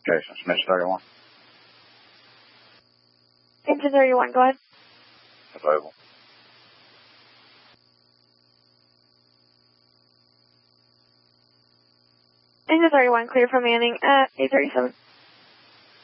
Jason Smith 31. Engine 31, go ahead. Available. Engine 31, clear for Manning at 837.